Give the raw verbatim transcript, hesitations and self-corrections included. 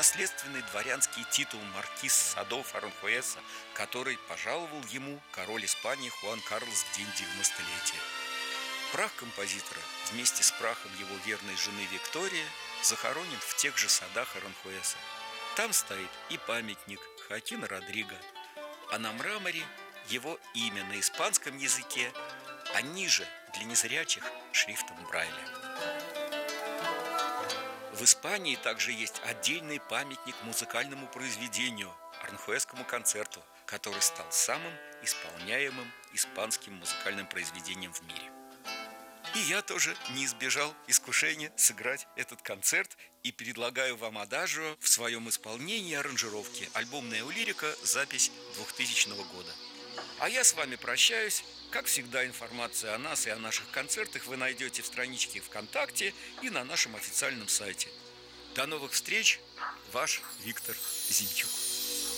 наследственный дворянский титул маркиз Садов Аранхуэса, который пожаловал ему король Испании Хуан Карлос в день девяностолетия. Прах композитора вместе с прахом его верной жены Виктории захоронен в тех же садах Аранхуэса. Там стоит и памятник Хоакину Родриго, а на мраморе его имя на испанском языке, а ниже для незрячих шрифтом Брайля. В Испании также есть отдельный памятник музыкальному произведению – Аранхуэсскому концерту, который стал самым исполняемым испанским музыкальным произведением в мире. И я тоже не избежал искушения сыграть этот концерт и предлагаю вам адажио в своем исполнении и аранжировке. Альбом «Неолирика», запись двухтысячного года. А я с вами прощаюсь. Как всегда, информацию о нас и о наших концертах вы найдете в страничке ВКонтакте и на нашем официальном сайте. До новых встреч, ваш Виктор Зинчук.